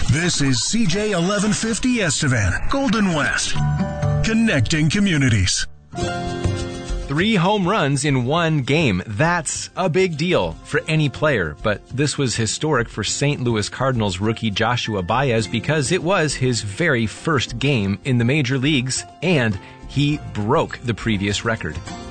This is CJ 1150 Estevan, Golden West, connecting communities. 3 home runs in one game. That's a big deal for any player, but this was historic for St. Louis Cardinals rookie Joshua Baez because it was his very first game in the major leagues, and he broke the previous record.